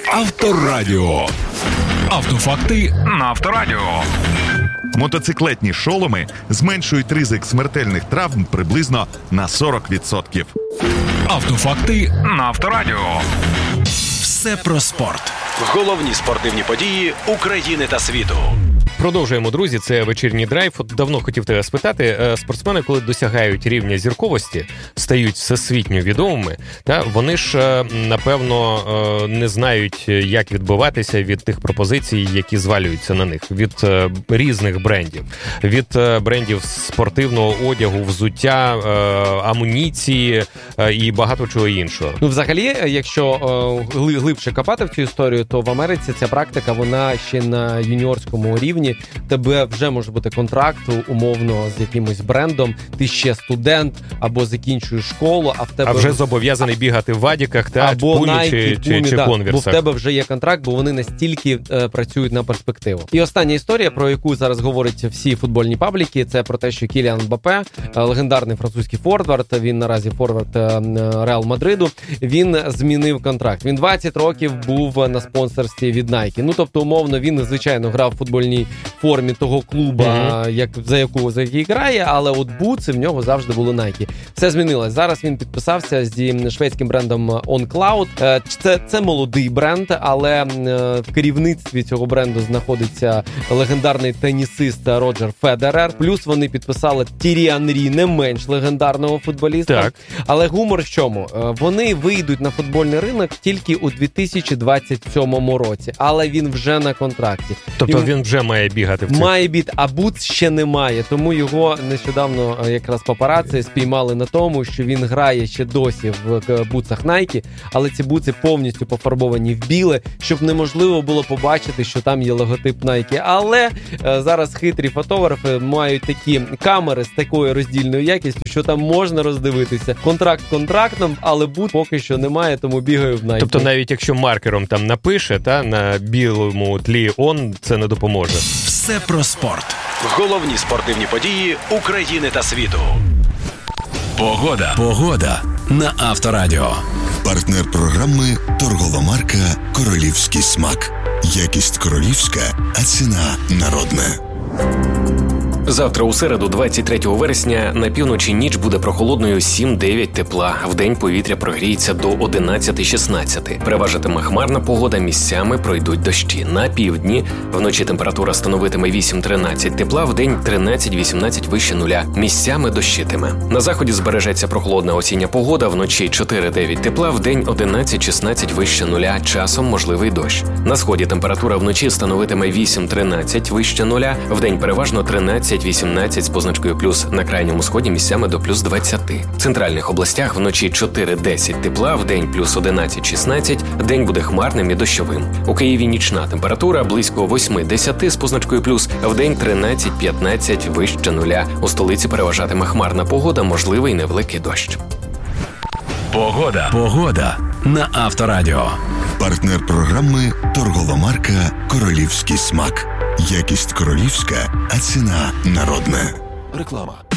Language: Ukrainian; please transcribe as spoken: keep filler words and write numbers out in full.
Авторадіо. Автофакти на Авторадіо. Мотоциклетні шоломи зменшують ризик смертельних травм приблизно на сорок відсотків. Автофакти на Авторадіо. Все про спорт. Головні спортивні події України та світу. Продовжуємо, друзі, це вечірній драйв. От давно хотів тебе спитати, спортсмени, коли досягають рівня зірковості, стають всесвітньо відомими, та вони ж, напевно, не знають, як відбиватися від тих пропозицій, які звалюються на них, від різних брендів, від брендів спортивного одягу, взуття, амуніції і багато чого іншого. Ну, взагалі, якщо глибше копати в цю історію, то в Америці ця практика, вона ще на юніорському рівні. Тебе вже може бути контракт, умовно, з якимось брендом, ти ще студент, або закінчуєш школу, а в тебе... А вже зобов'язаний бігати в вадіках, та або пумі Nike, чи, пумі, чи, чи да, конверсах. Бо в тебе вже є контракт, бо вони настільки е, працюють на перспективу. І остання історія, про яку зараз говорять всі футбольні пабліки, це про те, що Кіліан Мбаппе, е, легендарний французький форвард, він наразі форвард е, Реал Мадриду, він змінив контракт. Він двадцять років був на спонсорстві від Nike. Ну, тобто, умовно, він, звичайно, грав в футбольній формі того клуба, mm-hmm. як, за яку за який грає, але от бутси в нього завжди були Nike. Все змінилось. Зараз він підписався зі шведським брендом On Cloud. Це, це молодий бренд, але в керівництві цього бренду знаходиться легендарний тенісист Роджер Федерер. Плюс вони підписали Тірі Анрі, не менш легендарного футболіста. Так. Але гумор в чому? Вони вийдуть на футбольний ринок тільки у дві тисячі двадцять сьомому році, але він вже на контракті. Тобто він, він вже має бігати в цих... Має біт, а Бутс ще немає, тому його нещодавно якраз папараці спіймали на тому, що він грає ще досі в бутсах Nike, але ці бутси повністю пофарбовані в біле, щоб неможливо було побачити, що там є логотип Nike. Але е, зараз хитрі фотографи мають такі камери з такою роздільною якістю, що там можна роздивитися. Контракт контрактом, але бут поки що немає, тому бігаю в Nike. Тобто навіть якщо маркером там напише, та на білому тлі он, це не допоможе. Все про спорт. Головні спортивні події України та світу. Погода. Погода на Авторадіо. Партнер програми торгова марка «Королівський смак». Якість королівська, а ціна народна. Завтра у середу, двадцять третього вересня, на півночі ніч буде прохолодною сім-дев'ять тепла. Вдень повітря прогріється до одинадцять-шістнадцять. Переважатиме хмарна погода, місцями пройдуть дощі. На півдні вночі температура становитиме вісім-тринадцять тепла, вдень тринадцять-вісімнадцять вище нуля. Місцями дощитиме. На заході збережеться прохолодна осіння погода, вночі чотири-дев'ять тепла, вдень одинадцять-шістнадцять вище нуля, часом можливий дощ. На сході температура вночі становитиме вісім-тринадцять вище нуля, вдень переважно тринадцять-вісімнадцять з позначкою плюс, на крайньому сході місцями до плюс двадцять. В центральних областях вночі чотири-десять тепла, вдень плюс одинадцять-шістнадцять, день буде хмарним і дощовим. У Києві нічна температура близько восьми-десяти з позначкою плюс, вдень тринадцять-п'ятнадцять вище нуля. У столиці переважатиме хмарна погода, можливий невеликий дощ. Погода. Погода на Авторадіо. Партнер програми торгова марка «Королівський смак». Якість королівська, а ціна народна. Реклама.